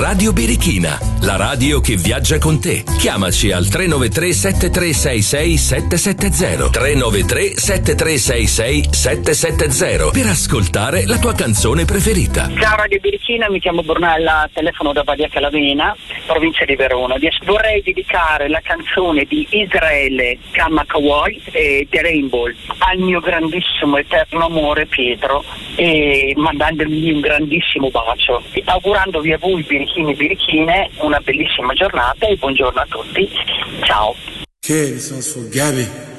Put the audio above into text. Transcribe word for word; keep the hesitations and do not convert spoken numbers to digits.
Radio Birichina, la radio che viaggia con te. Chiamaci al tre nove tre sette tre sei sei sette sette zero tre nove tre sette tre sei sei sette sette zero per ascoltare la tua canzone preferita. Ciao Radio Birichina, mi chiamo Brunella, telefono da Badia Calavena, provincia di Verona. Vorrei dedicare la canzone di Israele Kamakawai e The Rainbow al mio grandissimo eterno amore Pietro, e mandandogli un grandissimo bacio, augurandovi a voi birichini e birichine una bellissima giornata e buongiorno a tutti. Ciao. Kids on Gabi.